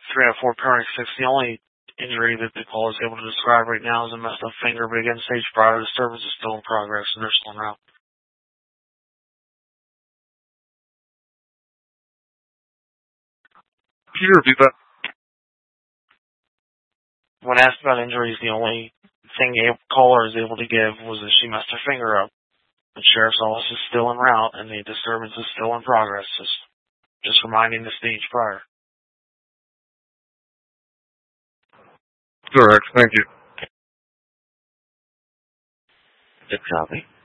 3 out of 4 Paranex 6. The only injury that the caller is able to describe right now is a messed up finger, but again, stage prior disturbance is still in progress and they're still en route. Can you repeat that? When asked about injuries, the only thing the caller is able to give was that she messed her finger up. The sheriff's office is still en route and the disturbance is still in progress. Just reminding the stage prior. Correct. Thank you. Good copy.